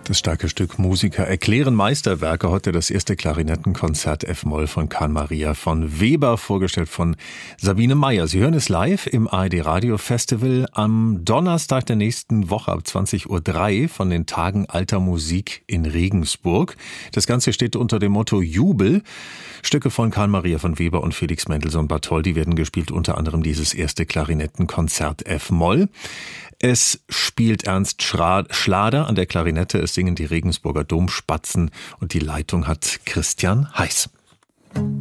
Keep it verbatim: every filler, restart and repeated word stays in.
Das starke Stück Musiker erklären Meisterwerke. Heute das erste Klarinettenkonzert F-Moll von Carl Maria von Weber, vorgestellt von Sabine Meyer. Sie hören es live im A R D Radio Festival am Donnerstag der nächsten Woche ab zwanzig Uhr drei von den Tagen alter Musik in Regensburg. Das Ganze steht unter dem Motto Jubel. Stücke von Carl Maria von Weber und Felix Mendelssohn-Bartholdy werden gespielt, unter anderem dieses erste Klarinettenkonzert F-Moll. Es spielt Ernst Schlader an der Klarinette, es singen die Regensburger Domspatzen und die Leitung hat Christian Heiß.